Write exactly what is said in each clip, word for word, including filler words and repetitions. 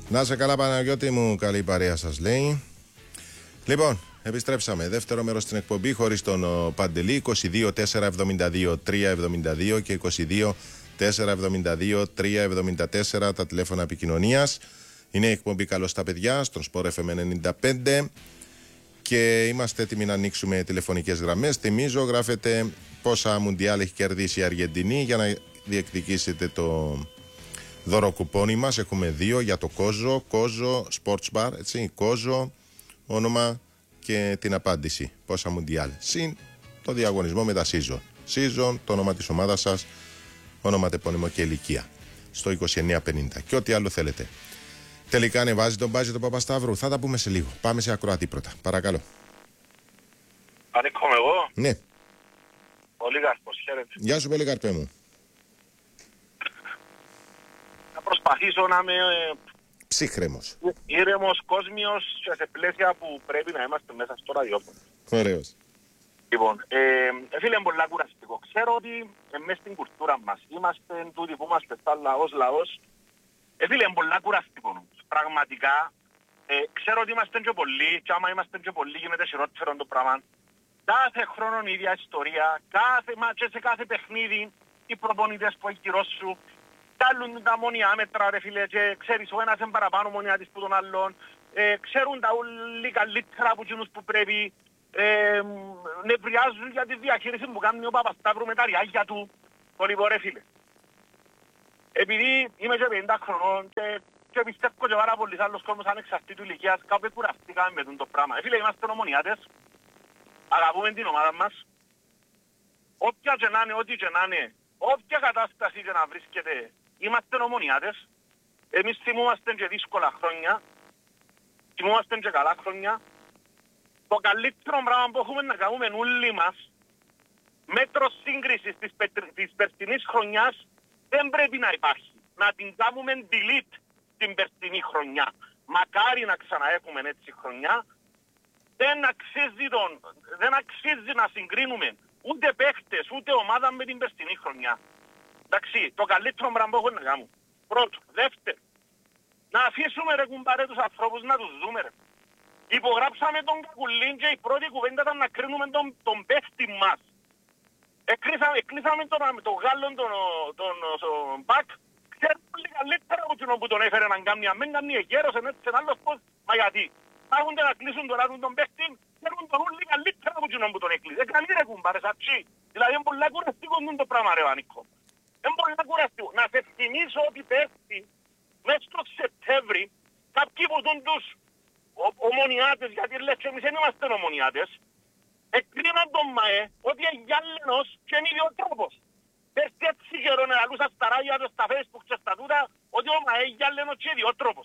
Να σε καλά, Παναγιώτη μου, καλή παρέα σας λέει. Λοιπόν, επιστρέψαμε. Δεύτερο μέρος στην εκπομπή χωρίς τον ο, Παντελή. είκοσι δύο τετρακόσια εβδομήντα δύο τριακόσια εβδομήντα δύο και είκοσι δύο τετρακόσια εβδομήντα δύο τριακόσια εβδομήντα τέσσερα τα τηλέφωνα επικοινωνίας. Είναι η εκπομπή Καλώς τα παιδιά στον Sport εφ εμ ενενήντα πέντε και είμαστε έτοιμοι να ανοίξουμε τηλεφωνικές γραμμές. Θυμίζω, γράφετε πόσα Μουντιάλ έχει κερδίσει η Αργεντινή για να διεκδικήσετε το δώρο κουπόνι μας. Έχουμε δύο για το Κόζο, Κόζο Sports Bar, έτσι, Κόζο, όνομα και την απάντηση. Πόσα Μουντιάλ. Συν το διαγωνισμό με τα season. Season, το όνομα της ομάδας σας, όνομα, τεπώνυμο και ηλικία. Στο είκοσι εννέα πενήντα και ό,τι άλλο θέλετε. Τελικά ανεβάζει τον μπάζι του Παπασταύρου. Θα τα πούμε σε λίγο. Πάμε σε ακροατή πρώτα. Παρακαλώ. Ανήκομαι εγώ. Ναι. Πολύκαρπος, χαίρετε. Γεια σου, Πολύκαρπε μου. Θα προσπαθήσω να είμαι ψύχρεμος, ήρεμος, κόσμιος και σε πλαίσια που πρέπει να είμαστε μέσα στο ραδιόφωνο. Ωραίος. Λοιπόν, ε, φίλε, είναι πολλά κουραστικό. Ξέρω ότι ε, μέσα στην κουλτούρα μας είμαστε τούτοι που είμαστε σαν λαός, λαός. Ε, φίλε, είναι πολλά κουραστικό. Πραγματικά, ε, ξέρω ότι είμαστε και πολλοί και άμα είμαστε και πολλοί γίνεται χειρότερο το πράγμα. Κάθε χρόνο η ίδια ιστορία, κάθε, και σε κάθε παιχνίδι οι προπονητές που έχει γύρω σου τάλλουν τα μονιάμετρα ρε φίλε και ξέρεις ο ένας είναι παραπάνω μονιάτης που τον άλλον, ε, ξέρουν τα όλοι καλύτερα από εκείνους που πρέπει, ε, νευριάζουν για τη διαχείριση που κάνει ο Παπασταύρου με τα ριάγια του. Το λοιπόν ρε φίλε. Επειδή είμαι και πενήντα χρονών και, και πιστεύω και πάρα πολλοί άλλος κόσμος ανεξαρτήτου ηλικίας, κάπου κουραστήκαμε με τον το πράγμα. Ε, φίλε, είμαστε ομονιάτες, αγαπούμε την ομάδα μας, όποια και να είναι, ό,τι και να είναι, όποια κατάσταση και να βρίσκεται, είμαστε ομονιάτες. Εμείς θυμούμαστε και δύσκολα χρόνια, θυμούμαστε και καλά χρόνια. Το καλύτερο πράγμα που έχουμε να κάνουμε όλοι μας, μέτρο σύγκρισης της, της περσινής χρονιάς, δεν πρέπει να υπάρχει. Να την κάνουμε delete την περσινή χρονιά. Μακάρι να ξαναέχουμε έτσι χρονιά. Δεν αξίζει, τον, δεν αξίζει να συγκρίνουμε ούτε παίχτες, ούτε ομάδα με την περσινή χρονιά. Εντάξει, το καλύτερο πράγμα που έχουμε να κάνουμε. Πρώτο. Δεύτερο. Να αφήσουμε ρε κουμπάρε τους ανθρώπους να τους δούμε ρε. Υπογράψαμε τον Κακουλίν και η πρώτη κουβέντα ήταν να κρίνουμε τον, τον παίχτη μας. Εκλείσαμε τον, τον Γάλλον, τον, τον, τον Μπακ. Ξέρουν πολύ καλύτερα από εκείνον που τον έφερε να κάνει. Αν δεν κάνει γέρος εν έτσι άλλος πώς. Μα γιατί. Πάγονται να κλείσουν τώρα τον παίχτη. Ξέρουν τον όλοι καλύτερα από εκείνον που τον έκλεισε. Έκανε ρε κουμπάρε σατσί. Δηλαδή είναι πολλά κουραστικό το πράγμα ρε Βανίκο. Είναι πολλά κουραστικό. Να σε θυμίσω ότι πέρσι μέσα στο Σεπτέμβρη κάποιοι από τους ομονιάτες, γιατί λες και εμείς δεν είμαστε ομονιάτες, εκκρίναν τον ΜΑΕ ότι είναι γυάλινος και είναι ιδιοτρόπος. Πέρσι έτσι καιρό να λαλούσα στα ράδια, στα Facebook και στα τούτα ότι ο ΜΑΕ είναι γυάλινος και ιδιοτρόπος.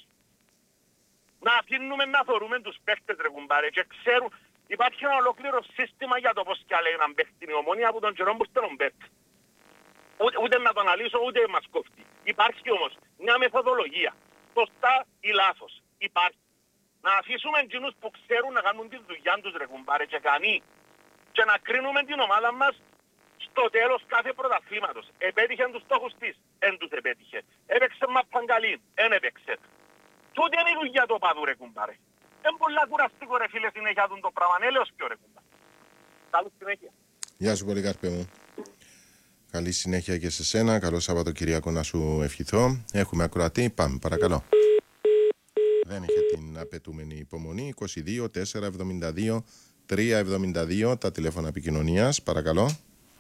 Να αφήνουμε να θεωρούμε τους παίχτες ρε κουμπάρε και ξέρουν υπάρχει ένα ολόκληρο σύστημα για το πώς κι λέει έναν παίχτη η Ομονία από τον καιρό που στέλνουν παίχτη. Ούτε, ούτε να το αναλύσω ούτε μας κόφτει. Υπάρχει όμως μια μεθοδολογία. Σωστά ή λάθος. Υπάρχει. Να αφήσουμε εκείνους που ξέρουν να κάνουν τη δουλειά τους ρε κουμπάρε και κανεί και να κρίνουμε την ομάδα μας στο τέλος κάθε πρωταθλήματος. Επέτυχε τους στόχους της, εν τους επέτυχε. Έπαιξε μαππαγκαλή, εν έπαιξε. Τούτε είναι η δουλειά του οπαδού ρε κουμπάρε. Είναι πολλά κουραστικό ρε φίλε συνέχεια τον το πράγμα, έλεος πιο ρε κουμπάρε. Καλή συνέχεια. Γεια σου Πολύκαρπε μου. Καλή συνέχεια και σε σένα. Καλό Σαββατοκυριακό να σου ευχηθώ. Έχουμε ακροατή. Πάμε, παρακαλώ. Δεν είχε την απαιτούμενη υπομονή. είκοσι δύο τετρακόσια εβδομήντα δύο τριακόσια εβδομήντα δύο τα τηλέφωνα επικοινωνίας. Παρακαλώ.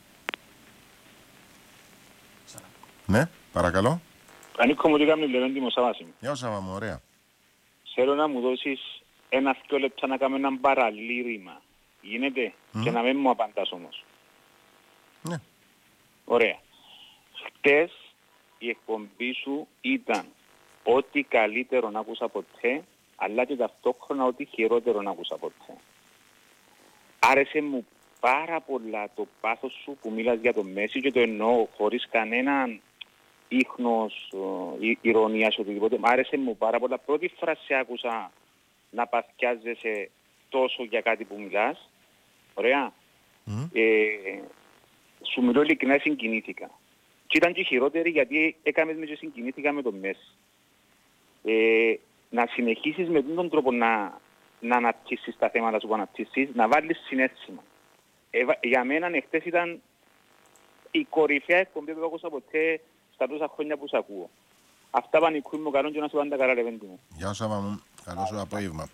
Ναι, παρακαλώ. Ανήκω μου τι κάνει Λεβέντη μου Σαββάση. Γεια Σαββα μου, ωραία. Θέλω να μου δώσεις ένα δύο λεπτά να κάνουμε έναν παραλήρημα. Γίνεται mm. και να μην μου απαντάς όμως. Ναι. Ωραία. Χτες η εκπομπή σου ήταν ό,τι καλύτερο να άκουσα ποτέ, αλλά και ταυτόχρονα ό,τι χειρότερο να άκουσα ποτέ. Άρεσε μου πάρα πολλά το πάθος σου που μίλας για το Μέση και το εννοώ χωρίς κανέναν ίχνος, ε, ηρωνίας οτιδήποτε. Μ' άρεσε μου πάρα πολλά. Πρώτη φορά σε άκουσα να παθιάζεσαι τόσο για κάτι που μιλάς. Ωραία. Mm. Ε, σου μιλώ ειλικρινά, συγκινήθηκα. Και ήταν και χειρότερη γιατί έκαμες με και συγκινήθηκα με το Μέση. Ε, να συνεχίσεις με τον τρόπο να, να αναπτύσσεις τα θέματα σου που αναπτύσσεις, να βάλεις συνέστημα. Ε, για μένα χτες ήταν η κορυφαία εκπομπή που άκουσα ποτέ στα τόσα χρόνια που σ' ακούω. Αυτά πανικούν μου καλόν και να σου πάντα καλά ρε πέντε μου. Γεια σου Σάβα μου, καλό σου απόγευμα.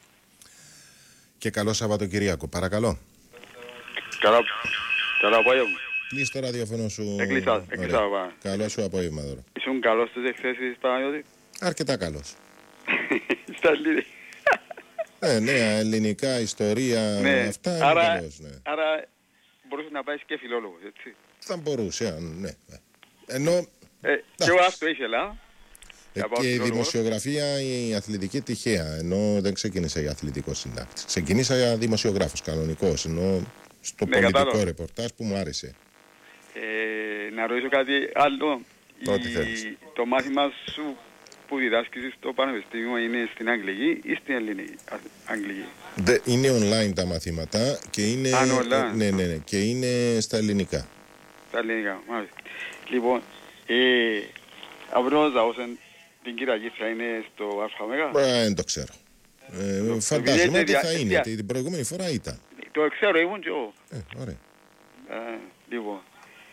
Και καλό Σαββατοκυριακό, παρακαλώ. Καλό, καλό απόγευμα. Κλείς το ραδιοφωνό σου. Έκλεισα, έκλεισα παπά. Καλό σου απόγευμα τώρα. Ήσουν καλός στις εκθέσεις Παναγιώτη. Αρκετά καλός. Στα ελληνικά. Ναι, νέα ελληνικά, ιστορία, Ναι, αυτά είναι άρα, καλός, ναι. άρα μπορούσε να πάει και φιλόλογος, έτσι. Θα μπορούσε, αν, ναι. Ενώ, Ε, και εγώ αυτό ήθελα. ε, να πάω και η φιλόλογος. δημοσιογραφία, η αθλητική τυχαία, ενώ δεν ξεκίνησα για αθλητικό συντάκτη. Ξεκίνησα για δημοσιογράφος κανονικός, ενώ στο Ναι, πολιτικό κατάλαβα. ρεπορτάζ που μου άρεσε. Ε, να ρωτήσω κάτι άλλο. Ό,τι Η- θέλεις. Το μάθημα σου που διδάσκεις στο πανεπιστήμιο είναι στην Αγγλική ή στην Ελληνική. Α, Αγγλική. Δε- είναι online τα μαθήματα και είναι, Α, είναι online. ναι, ναι, ναι, και είναι στα ελληνικά. Στα ελληνικά, μάλιστα. Λοιπόν, ε, αύριο ο Ζαός εν- την Κυριακή θα είναι στο ΑΜΕΓΑ. Ε, Δεν το ξέρω. Ε, Το- φαντάζομαι επειδή ότι έτσι θα δια- είναι. δια- Την προηγούμενη φορά ήταν. Το ξέρω, ήμουν και εγώ. Ε, ωραία. Ε, λοιπόν.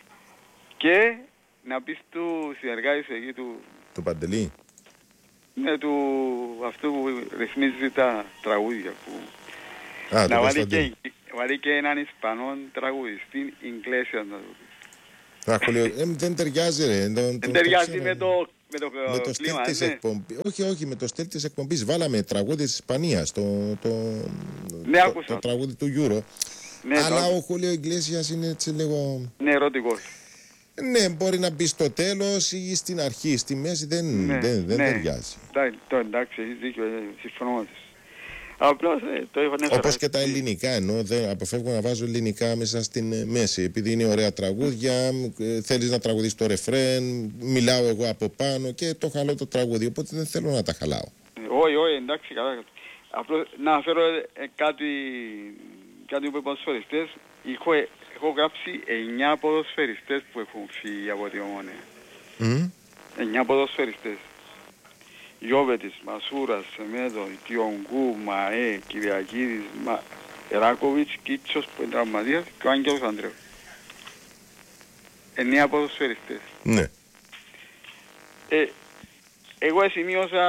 Και να πεις του συνεργάτη σου εκεί του, Το Παντελή. ναι, του αυτού που ρυθμίζει τα τραγούδια που Α, το να βάλει Κωνσταντίνο. και, βάλει και έναν Ισπανό τραγουδιστή Ιγκλέσιας να το πει. Αχ, λέω, ε, δεν ταιριάζει ρε. Δεν, Δεν το- το ταιριάζει ξέρω. με το, με το, με το στυλ κλίμα, της ναι. εκπομπής. Όχι, όχι, με το στυλ της εκπομπής. Βάλαμε τραγούδι της Ισπανίας, το, το, Ναι, το, άκουσα. το τραγούδι του Euro. Ναι, Αλλά το- ο Χούλιο Ιγκλέσιας είναι έτσι λίγο... ναι, ερωτικός. Ναι, μπορεί να μπει στο τέλος ή στην αρχή. Στη μέση δεν, Ναι, δεν, δεν ναι. ταιριάζει. Εντάξει, το εντάξει, έχεις δίκιο, ε, συμφωνώ μαζί σου. Απλώς ε, το έχω ανέφερα. Όπως και τα ελληνικά, ενώ δεν αποφεύγω να βάζω ελληνικά μέσα στην ε, μέση. Επειδή είναι ωραία τραγούδια, ε, θέλεις να τραγουδείς το ρεφρέν, μιλάω εγώ από πάνω και το χαλώ το τραγούδι. Οπότε δεν θέλω να τα χαλάω. Όχι, όχι, εντάξει, καλά. Απλώς να αναφέρω ε, κάτι, κάτι που είπαν στους ποδοσφαιριστές. Έχω, έχω γράψει εννιά ποδοσφαιριστές που έχουν φύγει από τη Ομόνια. Μμμ. εννιά ποδοσφαιριστές. Γιώβετης, Μασούρας, Σεμέδο, Τιονγκού, Μαέ, Κυριακίδης, Μα... Εράκοβιτς, Κίτσος που είναι τραυματίας και ο Άγγελος Ανδρέου. εννιά ποδοσφαιριστές. Ναι. Ε, εγώ σημείωσα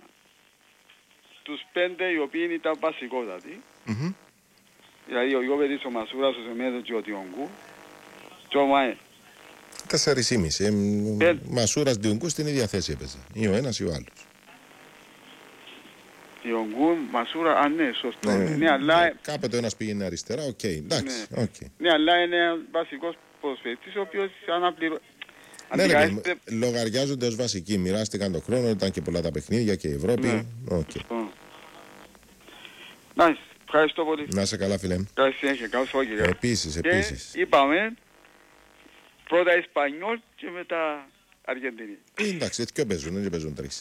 τους πέντε οι οποίοι ήταν βασικότατοι. Μμμ. Δηλαδή ο Γιώβετης, ο Μασούρας, ο Σεμέδο και ο Τιονγκού και ο Μαέ. Τέσσερις ήμιση. Ε, μ, Ε. Μασούρας Διονκού στην ίδια θέση έπαιζε. Ή ο ένας ή ο άλλος. Τιονγκού, Μασούρα, α ναι, σωστό. Ναι, Ναι, αλλά, ναι, κάποτε ο ένας πήγαινε αριστερά, οκ. Εντάξει, Ναι. οκ. ναι, αλλά είναι ένα βασικός ποδοσφαιριστής ο οποίος αναπληρω... Ναι, ρε, παιδί μου, αντικαθιστά- λογαριάζονται ως βασικοί. Μοιράστηκαν τον χρόνο, ήταν και πολλά τα παιχνίδια και η Ευρώπη. Ναι. Οκ. Σωστό. Nice. Ευχαριστώ πολύ. Να σε καλά, φίλε. Καλή συνέχεια. Καλώς όγγελια. Επίσης, Και επίσης. είπαμε πρώτα Ισπανιόλ και μετά Αργεντινή. Ε, Εντάξει, έτσι και παίζουν, δεν παίζουν τρεις.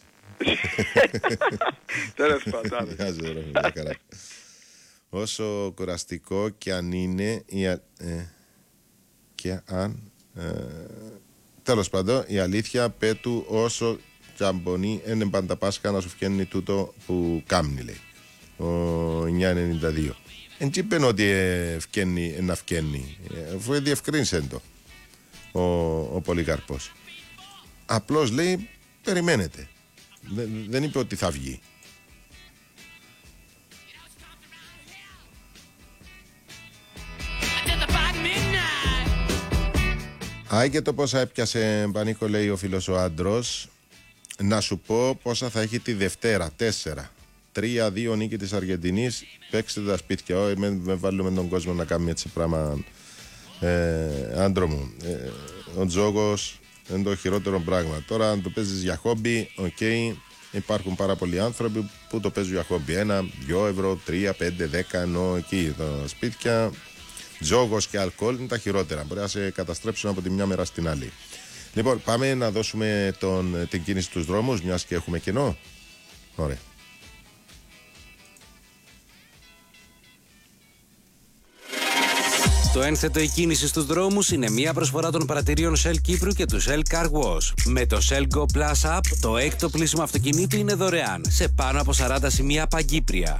Τέλος πάντων. Γεια σου, ρε, μια χαρά. Όσο κουραστικό και αν είναι η α- ε, και αν ε, τέλος πάντων η αλήθεια πέτου όσο τζαμπονί είναι πάντα Πάσχα να σου φκένει τούτο που κάμνει, λέει ο εννιά ενενήντα δύο. Εν τσι είπεν ότι ε, φκένει, ε, να φκένει ε, αφού διευκρίνησε το ο, ο Πολυκαρπός. Απλώς λέει περιμένετε. Δεν, δεν είπε ότι θα βγει. Άι και το πόσα έπιασε Πανίκο, λέει ο φίλος ο άντρος. Να σου πω πόσα θα έχει τη Δευτέρα. Τέσσερα. Τρία, δύο νίκη της Αργεντινής. Παίξτε τα σπίτια. Όχι, με, με βάλουμε τον κόσμο να κάνουμε έτσι πράγμα. Ε, άντρο μου. Ε, ο τζόγος είναι το χειρότερο πράγμα. Τώρα αν το παίζεις για χόμπι, οκ. Okay, υπάρχουν πάρα πολλοί άνθρωποι που το παίζουν για χόμπι. Ένα, δυο ευρώ, τρία, πέντε, δέκα. Ενώ εκεί τα σπίτια. Τζόγος και αλκοόλ είναι τα χειρότερα. Μπορεί να σε καταστρέψουν από τη μια μέρα στην άλλη. Λοιπόν, πάμε να δώσουμε τον, την κίνηση στους δρόμους, μιας και έχουμε κενό. Ωραία. Το ένθετο η κίνηση στους δρόμους είναι μια προσφορά των πρατηρίων Shell Κύπρου και του Shell Car Wash. Με το Shell Go Plus App, το έκτο πλήσιμο αυτοκινήτου είναι δωρεάν σε πάνω από σαράντα σημεία παγκύπρια.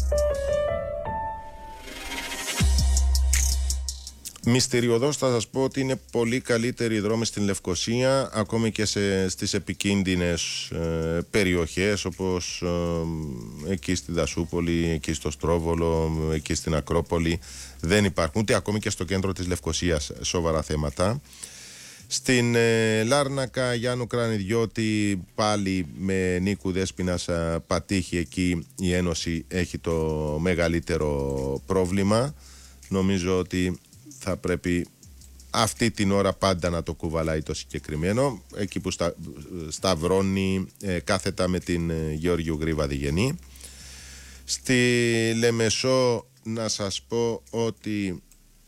Μυστηριωδώς θα σας πω ότι είναι πολύ καλύτεροι οι δρόμοι στην Λευκοσία, ακόμη και σε, στις επικίνδυνες ε, περιοχές όπως ε, εκεί στη Δασούπολη, εκεί στο Στρόβολο, εκεί στην Ακρόπολη. Δεν υπάρχουν ούτε ακόμη και στο κέντρο της Λευκοσίας σοβαρά θέματα. Στην ε, Λάρνακα, Γιάννου Κρανιδιώτη, πάλι με Νίκου Δέσποινας Πατήχη, εκεί η Ένωση έχει το μεγαλύτερο πρόβλημα. Νομίζω ότι θα πρέπει αυτή την ώρα πάντα να το κουβαλάει το συγκεκριμένο, εκεί που στα, σταυρώνει ε, κάθετα με την ε, Γεώργιου Γρίβα Διγενή. Στη Λεμεσό να σας πω ότι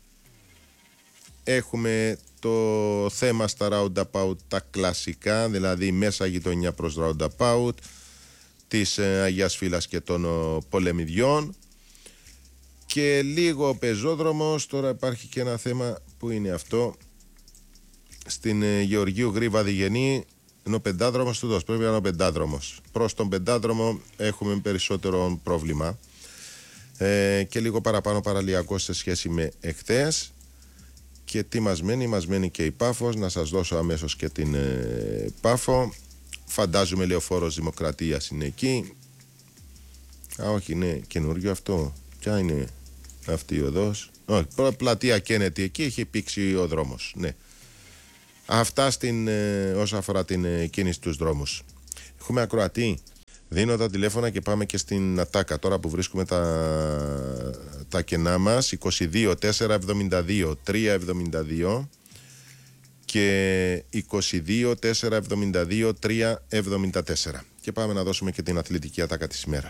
έχουμε το θέμα στα roundabout τα κλασικά, δηλαδή μέσα γειτονιά προς roundabout της ε, Αγίας Φύλας και των ε, Πολεμιδιών. Και λίγο πεζόδρομος. Τώρα υπάρχει και ένα θέμα που είναι αυτό στην ε, Γεωργίου Γρίβα Διγενή. Είναι ο πεντάδρομος του δός. Πρέπει να είναι ο πεντάδρομος. Προς τον πεντάδρομο έχουμε περισσότερο πρόβλημα ε, και λίγο παραπάνω παραλιακό σε σχέση με εχθές. Και τι μας μένει? Μας μένει και η Πάφος. Να σας δώσω αμέσως και την ε, Πάφο. Φαντάζομαι Λεωφόρος Δημοκρατίας είναι εκεί. Α, όχι, είναι καινούριο αυτό. Ποια είναι αυτή η οδός? Όχι, πλατεία Κένετι, εκεί έχει πήξει ο δρόμος. Ναι. Αυτά στην, ε, όσον αφορά την ε, κίνηση στους δρόμους. Έχουμε ακροατή. Δίνω τα τηλέφωνα και πάμε και στην Ατάκα. Τώρα που βρίσκουμε τα, τα κενά μας. είκοσι δύο τετρακόσια εβδομήντα δύο τριακόσια εβδομήντα δύο και είκοσι δύο τετρακόσια εβδομήντα δύο τριακόσια εβδομήντα τέσσερα. Και πάμε να δώσουμε και την αθλητική ατάκα της ημέρας.